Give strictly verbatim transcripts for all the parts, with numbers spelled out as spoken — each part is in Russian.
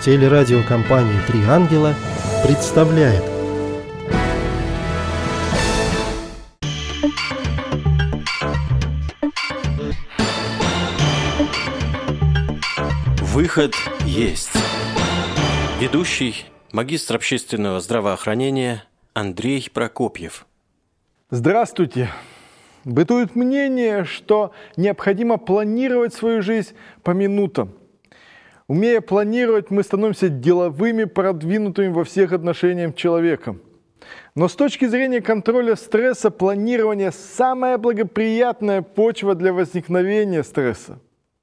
Телерадиокомпания «Три ангела» представляет. Выход есть. Ведущий, магистр общественного здравоохранения Андрей Прокопьев. Здравствуйте. Бытует мнение, что необходимо планировать свою жизнь по минутам. Умея планировать, мы становимся деловыми, продвинутыми во всех отношениях человеком. Но с точки зрения контроля стресса, планирование – самая благоприятная почва для возникновения стресса.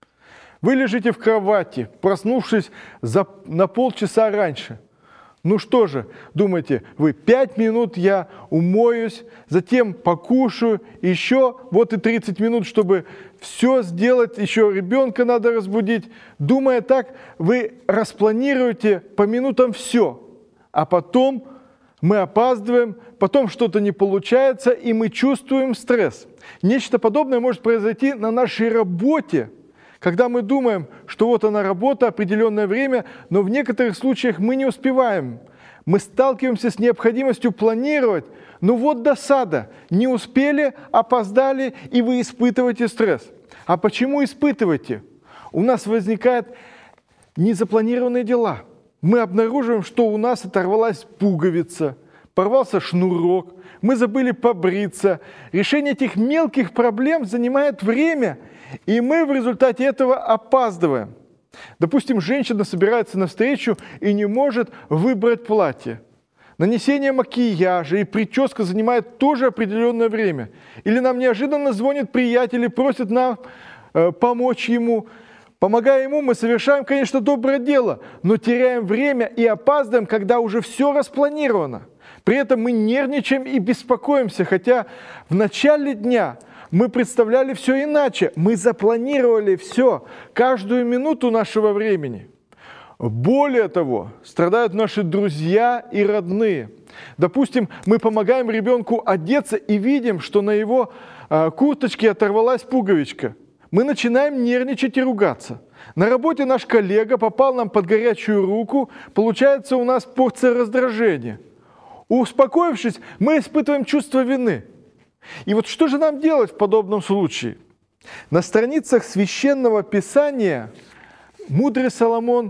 Вы лежите в кровати, проснувшись за, на полчаса раньше. Ну что же, думаете, вы пять минут я умоюсь, затем покушаю, еще вот и тридцать минут, чтобы все сделать, еще ребенка надо разбудить. Думая так, вы распланируете по минутам все, а потом мы опаздываем, потом что-то не получается, и мы чувствуем стресс. Нечто подобное может произойти на нашей работе, когда мы думаем, что вот она работа, определенное время, но в некоторых случаях мы не успеваем. Мы сталкиваемся с необходимостью планировать, но вот досада. Не успели, опоздали, и вы испытываете стресс. А почему испытываете? У нас возникают незапланированные дела. Мы обнаруживаем, что у нас оторвалась пуговица, порвался шнурок, мы забыли побриться. Решение этих мелких проблем занимает время, и мы в результате этого опаздываем. Допустим, женщина собирается на встречу и не может выбрать платье. Нанесение макияжа и прическа занимает тоже определенное время. Или нам неожиданно звонит приятель и просит нам э, помочь ему. Помогая ему, мы совершаем, конечно, доброе дело, но теряем время и опаздываем, когда уже все распланировано. При этом мы нервничаем и беспокоимся, хотя в начале дня мы представляли все иначе. Мы запланировали все, каждую минуту нашего времени. Более того, страдают наши друзья и родные. Допустим, мы помогаем ребенку одеться и видим, что на его э, курточке оторвалась пуговичка. Мы начинаем нервничать и ругаться. На работе наш коллега попал нам под горячую руку, получается у нас порция раздражения. Успокоившись, мы испытываем чувство вины. И вот что же нам делать в подобном случае? На страницах Священного Писания мудрый Соломон